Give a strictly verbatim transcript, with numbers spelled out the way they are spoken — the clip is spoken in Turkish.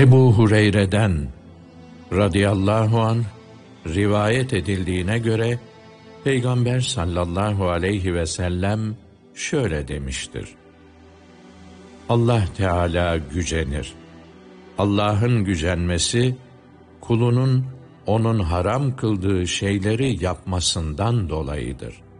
Ebu Hureyre'den radıyallahu anh rivayet edildiğine göre Peygamber sallallahu aleyhi ve sellem şöyle demiştir: Allah Teala gücenir. Allah'ın gücenmesi, kulunun onun haram kıldığı şeyleri yapmasından dolayıdır.